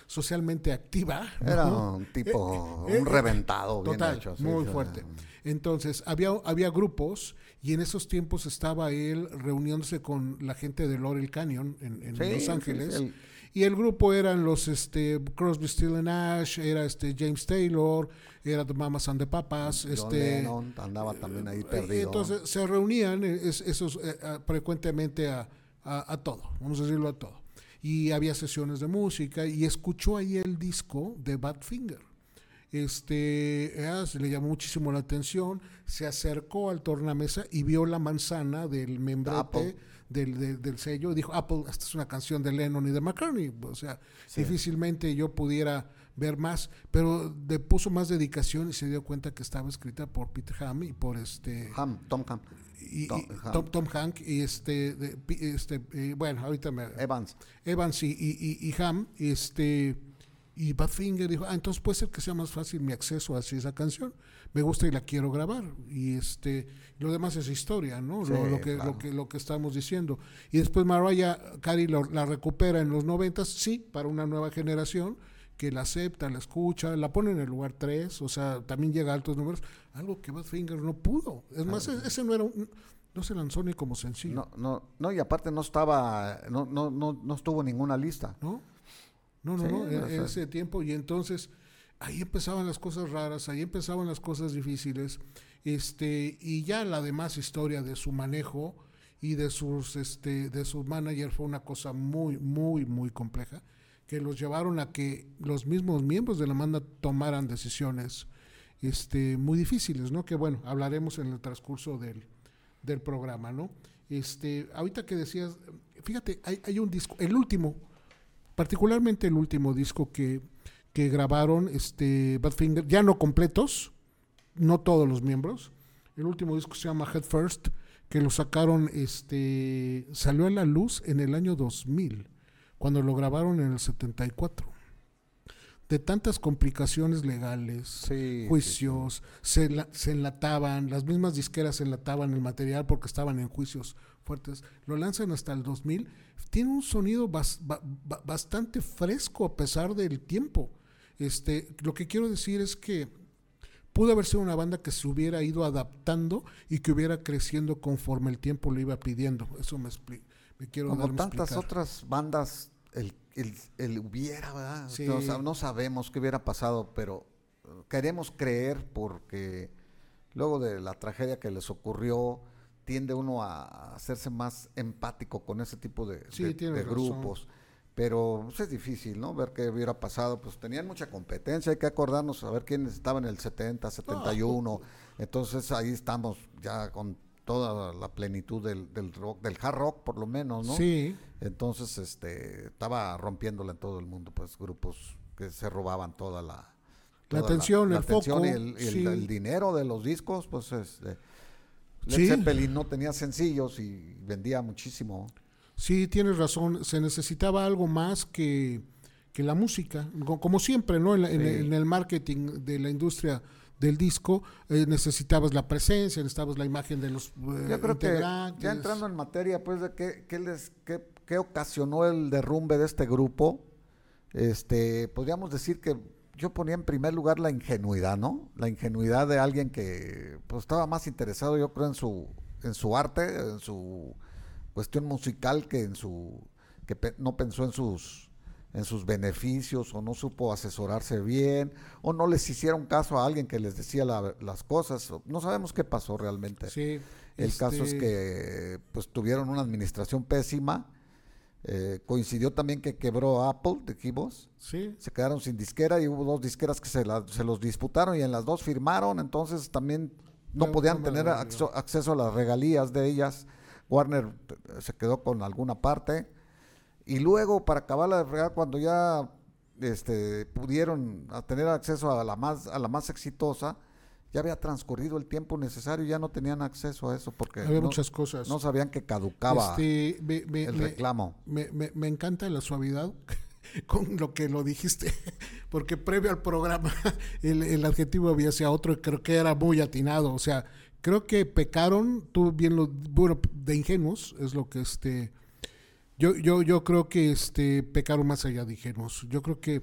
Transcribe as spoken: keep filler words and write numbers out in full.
socialmente activa, ¿no? Era un tipo, Eh, eh, un reventado, bien total, hecho. Sí, muy sí. fuerte. Entonces, había, había grupos y en esos tiempos estaba él reuniéndose con la gente de Laurel Canyon en, en Sí, Los sí, sí, Ángeles. el- Y el grupo eran los este, Crosby, Still and Nash, era este James Taylor, era The Mamas and the Papas. John Este, Lennon andaba también ahí eh, perdido. entonces se reunían eh, es- esos eh, a- frecuentemente a, a- a todo, vamos a decirlo a todo. Y había sesiones de música y escuchó ahí el disco de Badfinger. Este, eh, se le llamó muchísimo la atención, se acercó al tornamesa y vio la manzana del membrete Apple. del, del, del sello y dijo, Apple, esta es una canción de Lennon y de McCartney. O sea, Sí. difícilmente yo pudiera ver más, pero le puso más dedicación y se dio cuenta que estaba escrita por Peter Ham y por este Ham, Tom Ham. y, Tom, y Ham. Tom, Tom Hank y este, de, pi- este eh, bueno, ahorita me Evans. Evans y, y, y, y Ham, este, y Badfinger dijo, ah, entonces puede ser que sea más fácil mi acceso hacia esa canción. Me gusta y la quiero grabar. Y este, lo demás es historia, ¿no? Sí, lo, lo que, claro. lo que, lo que estamos diciendo. Y después Mariah Carey lo- la recupera en los noventas, sí, para una nueva generación que la acepta, la escucha, la pone en el lugar tres, o sea, también llega a altos números, algo que Badfinger no pudo. Es más, e- ese no era un, no se lanzó ni como sencillo, No, no, no, y aparte no estaba, no, no, no, no estuvo en ninguna lista. ¿no? No, no, Sí, no, en, o en sea. ese tiempo. Y entonces ahí empezaban las cosas raras, ahí empezaban las cosas difíciles, este, y ya la demás historia de su manejo y de sus, este, de su manager fue una cosa muy, muy, muy compleja, que los llevaron a que los mismos miembros de la banda tomaran decisiones, este, muy difíciles, ¿no? Que bueno, hablaremos en el transcurso del, del programa, ¿no? Este, ahorita que decías, fíjate, hay, hay un disco, el último, particularmente el último disco que, que grabaron este Badfinger, ya no completos, no todos los miembros. El último disco se llama Head First, que lo sacaron, este, salió a la luz en el año dos mil, cuando lo grabaron en el setenta y cuatro. De tantas complicaciones legales, Sí, juicios, Se, la, se enlataban, las mismas disqueras enlataban el material porque estaban en juicios fuertes. Lo lanzan hasta el dos mil. Tiene un sonido bas, ba, ba, bastante fresco a pesar del tiempo. Este, lo que quiero decir es que pudo haber sido una banda que se hubiera ido adaptando y que hubiera creciendo conforme el tiempo lo iba pidiendo. Eso me, expli me quiero Como darme tantas explicar. otras bandas, el, el, el hubiera, ¿verdad? Sí. No, sab- no sabemos qué hubiera pasado, pero eh, queremos creer porque luego de la tragedia que les ocurrió, tiende uno a hacerse más empático con ese tipo de, Sí, de- tienes de razón. grupos. Pero pues, es difícil, ¿no? Ver qué hubiera pasado. Pues tenían mucha competencia, hay que acordarnos a ver quiénes estaban en el setenta, setenta y uno. Entonces ahí estamos ya con toda la plenitud del, del rock, del hard rock por lo menos, ¿no? Sí, Entonces, este, estaba rompiéndola en todo el mundo, pues grupos que se robaban toda la, la toda atención, la el atención foco. y el, y el- sí. el dinero de los discos, pues este, Led Sí. Zeppelin no tenía sencillos y vendía muchísimo. Sí, tienes razón, se necesitaba algo más que, que la música, Co- como siempre, ¿no? En, la- en Sí. el- en el marketing de la industria del disco, eh, necesitabas la presencia, necesitabas la imagen de los eh, Yo creo que integrantes. ya entrando en materia, pues, de qué, qué les, qué, qué ocasionó el derrumbe de este grupo, este, podríamos decir que yo ponía en primer lugar la ingenuidad, ¿no? La ingenuidad de alguien que, pues, estaba más interesado, yo creo, en su, en su arte, en su cuestión musical que en su, que pe- no pensó en sus, en sus beneficios o no supo asesorarse bien o no les hicieron caso a alguien que les decía la- las cosas. No sabemos qué pasó realmente. Sí, El este, caso es que pues tuvieron una administración pésima. Eh, coincidió también que quebró Apple de Kibos. sí, Se quedaron sin disquera y hubo dos disqueras que se, la- se los disputaron y en las dos firmaron. Entonces también no No, podían no me tener acuerdo. acceso, acceso a las regalías de ellas. Warner eh, se quedó con alguna parte. Y luego, para acabarla de fregar, cuando ya este, pudieron a tener acceso a la más a la más exitosa, ya había transcurrido el tiempo necesario y ya no tenían acceso a eso porque había no, muchas cosas. no sabían que caducaba Este, me, me- el me- reclamo. Me, me- me encanta la suavidad con lo que lo dijiste, porque previo al programa el, el adjetivo había sido otro y creo que era muy atinado. O sea, creo que pecaron, tú bien lo, bueno, de ingenuos, es lo que este, yo, yo, yo creo que este pecaron más allá de ingenuos. Yo creo que